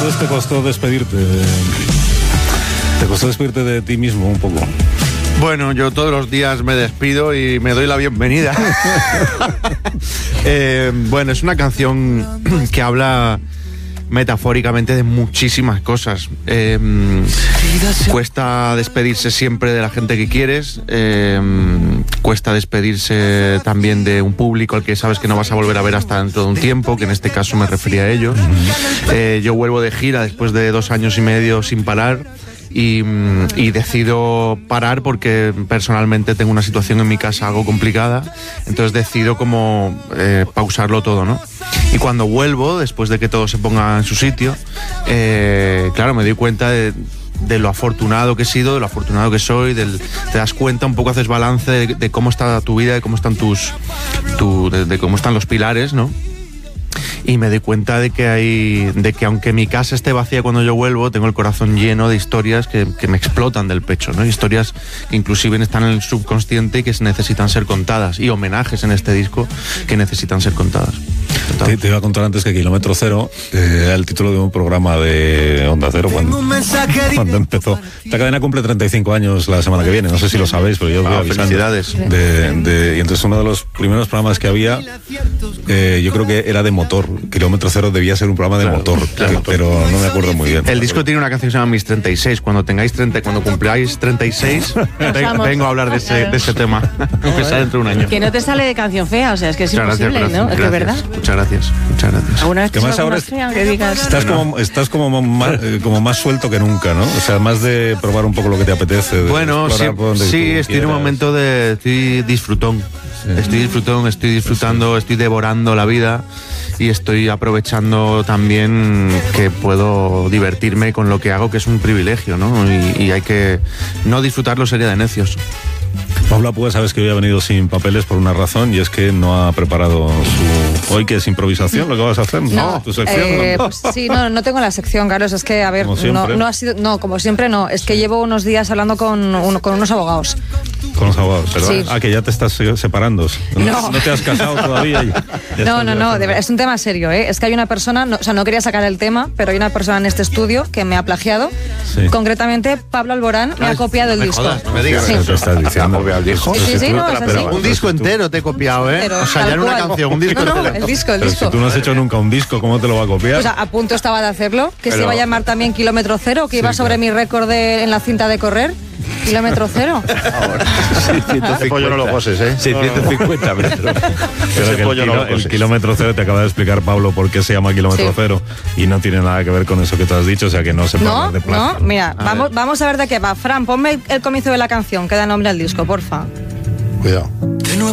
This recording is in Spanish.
Entonces te costó despedirte de ti mismo un poco. Bueno, yo todos los días me despido y me doy la bienvenida. Bueno, es una canción que habla metafóricamente de muchísimas cosas. Cuesta despedirse siempre de la gente que quieres, cuesta despedirse también de un público al que sabes que no vas a volver a ver hasta dentro de un tiempo, que en este caso me refería a ellos. Yo vuelvo de gira después de 2 años y medio sin parar. Y decido parar porque personalmente tengo una situación en mi casa algo complicada, entonces decido como pausarlo todo, ¿no? Y cuando vuelvo, después de que todo se ponga en su sitio, claro, me doy cuenta de lo afortunado que he sido, de lo afortunado que soy, te das cuenta, un poco haces balance de cómo está tu vida, de cómo están de cómo están los pilares, ¿no? Y me doy cuenta de que aunque mi casa esté vacía cuando yo vuelvo, tengo el corazón lleno de historias que me explotan del pecho, ¿no? Historias que inclusive están en el subconsciente y que necesitan ser contadas, y homenajes en este disco que necesitan ser contadas. Te iba a contar antes que Kilómetro Cero era el título de un programa de Onda Cero cuando empezó. Esta cadena cumple 35 años la semana que viene, no sé si lo sabéis, pero yo voy avisando. Felicidades. Y entonces uno de los primeros programas que había, yo creo que era de motor. Kilómetro Cero debía ser un programa de motor, pero no me acuerdo muy bien. El disco tiene una canción que se llama Mis 36. Cuando cumpláis 36, vengo a hablar de ese tema, aunque sea dentro de un año. Que no te sale de canción fea, o sea, es que es imposible, gracias, ¿no? Es que verdad. Muchas gracias. ¿Alguna vez que más ahora fea que digas? Estás como más suelto que nunca, ¿no? O sea, más de probar un poco lo que te apetece. Bueno, sí, estoy en un momento estoy disfrutón. Sí. Estoy disfrutando, estoy devorando la vida y estoy aprovechando también que puedo divertirme con lo que hago, que es un privilegio, ¿no? Y hay que no disfrutarlo, sería de necios. Paula, pues sabes que hoy ha venido sin papeles por una razón, y es que no ha preparado hoy, que es improvisación, lo que vas a hacer, ¿no? ¿Tu sección? Pues sí, no tengo la sección, Carlos, es que, a ver, no ha sido, como siempre no, es que llevo unos días hablando con unos abogados. Con los abogados, pero sí. Que ya te estás separando. No te has casado todavía. No, de verdad, es un tema serio, ¿eh? Es que hay una persona, no quería sacar el tema, pero hay una persona en este estudio que me ha plagiado. Sí. Concretamente, Pablo Alborán me ha copiado el disco. Jodas, no me digas. Sí. ¿Qué estás diciendo? Sí, no, es así. Un disco entero te he copiado, ¿eh? Pero, o sea, ya en una canción, un disco entero. El disco. Pero si tú no has hecho nunca un disco, ¿cómo te lo va a copiar? Pues a punto estaba de hacerlo, que se iba a llamar también Kilómetro Cero, que iba sobre mi récord en la cinta de correr. Kilómetro Cero. Sí, 150. Pollo no lo poses, ¿eh? Sí, 150 metros. Pero que el Kilómetro Cero te acaba de explicar Pablo por qué se llama Kilómetro Cero, y no tiene nada que ver con eso que tú has dicho, o sea que no se puede hablar de plagio. No, mira, vamos a ver de qué va. Fran, ponme el comienzo de la canción que da nombre al disco, porfa. Cuidado.